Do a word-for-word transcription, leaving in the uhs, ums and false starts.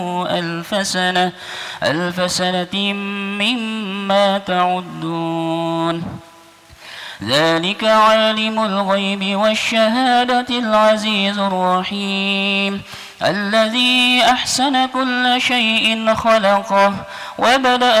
ألف سنة ألف سنة مما تعدون ذلك عالم الغيب والشهادة العزيز الرحيم الذي أحسن كل شيء خلقه وبدأ